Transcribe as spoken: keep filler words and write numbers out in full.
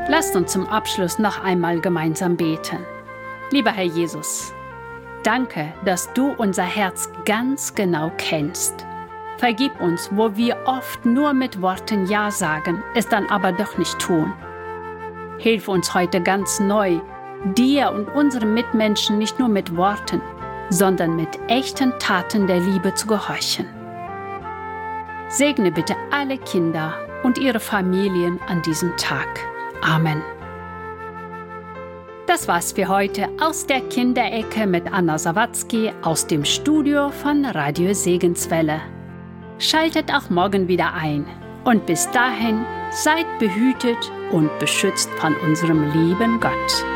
Lasst uns zum Abschluss noch einmal gemeinsam beten. Lieber Herr Jesus, danke, dass du unser Herz ganz genau kennst. Vergib uns, wo wir oft nur mit Worten Ja sagen, es dann aber doch nicht tun. Hilf uns heute ganz neu, dir und unseren Mitmenschen nicht nur mit Worten, sondern mit echten Taten der Liebe zu gehorchen. Segne bitte alle Kinder und ihre Familien an diesem Tag. Amen. Das war's für heute aus der Kinderecke mit Anna Sawatzki aus dem Studio von Radio Segenswelle. Schaltet auch morgen wieder ein und bis dahin seid behütet und beschützt von unserem lieben Gott.